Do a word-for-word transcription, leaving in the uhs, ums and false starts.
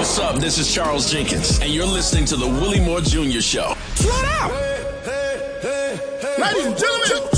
What's up? This is Charles Jenkins, and you're listening to the Willie Moore Junior Show. Slow down. Hey, hey, hey, hey. Ladies and gentlemen.